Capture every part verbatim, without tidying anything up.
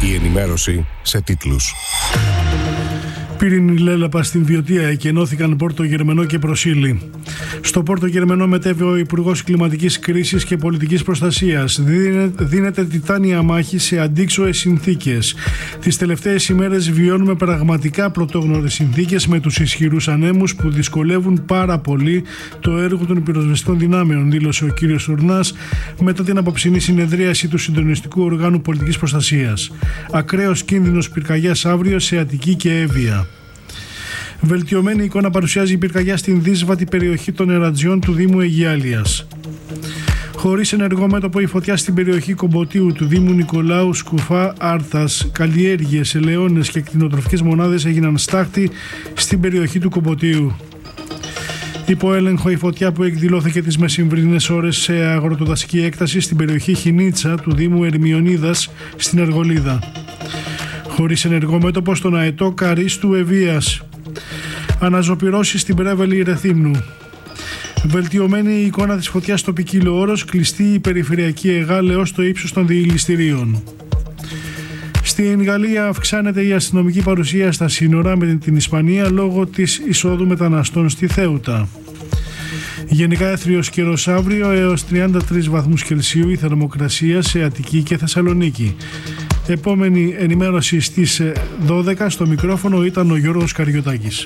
Η ενημέρωση σε τίτλους. Πύρινη λέλαπα στην Βιωτία, εκενώθηκαν Πόρτο Γερμενό και Προσήλη. Στο Πόρτο Γερμενό μετέβη ο Υπουργός Κλιματικής Κρίσης και Πολιτικής Προστασίας. Δίνεται τιτάνια μάχη σε αντίξωες συνθήκες. Τις τελευταίες ημέρες βιώνουμε πραγματικά πρωτόγνωρες συνθήκες με τους ισχυρούς ανέμους που δυσκολεύουν πάρα πολύ το έργο των πυροσβεστικών δυνάμεων, δήλωσε ο κύριος Τουρνάς μετά την απόψινή συνεδρίαση του Συντονιστικού Οργάνου Πολιτικής Προστασίας. Ακραίος κίνδυνος πυρκαγιάς αύριο σε Αττική και Εύβοια. Βελτιωμένη εικόνα παρουσιάζει η πυρκαγιά στην δύσβατη περιοχή των Ερατζιών του Δήμου Αιγιάλειας. Χωρίς ενεργό μέτωπο η φωτιά στην περιοχή Κομποτίου του Δήμου Νικολάου Σκουφά Άρθας, καλλιέργειες, ελαιώνες και κτηνοτροφικές μονάδες έγιναν στάχτη στην περιοχή του Κομποτίου. Υπό έλεγχο η φωτιά που εκδηλώθηκε τις μεσημβρινές ώρες σε αγροτοδασική έκταση στην περιοχή Χινίτσα του Δήμου Ερμιονίδας στην Αργολίδα. Χωρίς ενεργό μέτωπο στον αετό Καρίστου Ευβίας. Αναζωπυρώσεις στην Πρέβελη Ρεθύμνου. Βελτιωμένη η εικόνα της φωτιάς στο Ποικίλο Όρος, κλειστή η περιφερειακή ΕΓΑΛ έως το ύψος των διηληστηρίων. Στην Γαλλία αυξάνεται η αστυνομική παρουσία στα σύνορα με την Ισπανία λόγω της εισόδου μεταναστών στη Θέουτα. Γενικά έθριος καιρός αύριο, έως τριάντα τρεις βαθμούς Κελσίου η θερμοκρασία σε Αττική και Θεσσαλονίκη. Επόμενη ενημέρωση στις δώδεκα. Στο μικρόφωνο ήταν ο Γιώργος Καριωτάκης.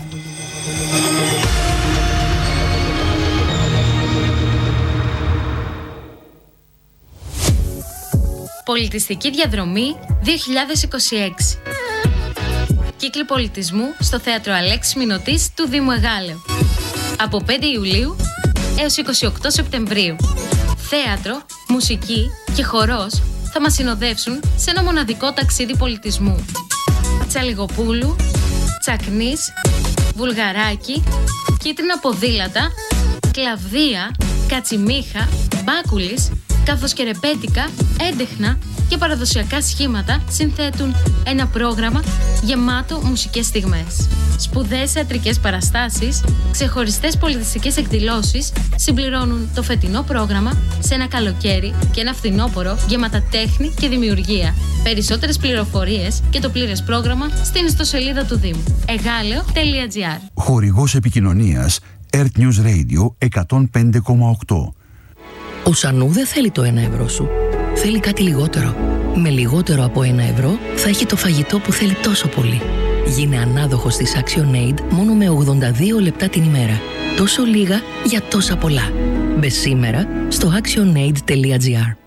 Πολιτιστική διαδρομή δύο χιλιάδες είκοσι έξι. Κύκλοι πολιτισμού στο Θέατρο Αλέξης Μηνωτής του Δήμου Εγάλεω. Από πέντε Ιουλίου έως είκοσι οκτώ Σεπτεμβρίου. Θέατρο, μουσική και χορός θα μας συνοδεύσουν σε ένα μοναδικό ταξίδι πολιτισμού. Τσαλιγοπούλου, Τσακνής, Βουλγαράκι, Κίτρινα Ποδήλατα, Κλαβδία, Κατσιμίχα, Μπάκουλης, καθώς και ρεμπέτικα, έντεχνα και παραδοσιακά σχήματα συνθέτουν ένα πρόγραμμα γεμάτο μουσικές στιγμές. Σπουδαίες θεατρικές παραστάσεις, ξεχωριστές πολιτιστικές εκδηλώσεις συμπληρώνουν το φετινό πρόγραμμα σε ένα καλοκαίρι και ένα φθινόπωρο γεμάτα τέχνη και δημιουργία. Περισσότερες πληροφορίες και το πλήρες πρόγραμμα στην ιστοσελίδα του Δήμου εγάλεο τελεία τζι άρ. Χορηγός επικοινωνίας Earth News Radio εκατόν πέντε κόμμα οκτώ. Ο Σανού δεν θέλει το ένα ευρώ σου. Θέλει κάτι λιγότερο. Με λιγότερο από ένα ευρώ θα έχει το φαγητό που θέλει τόσο πολύ. Γίνε ανάδοχος της ActionAid μόνο με ογδόντα δύο λεπτά την ημέρα. Τόσο λίγα για τόσα πολλά. Μπες σήμερα στο actionaid τελεία τζι άρ.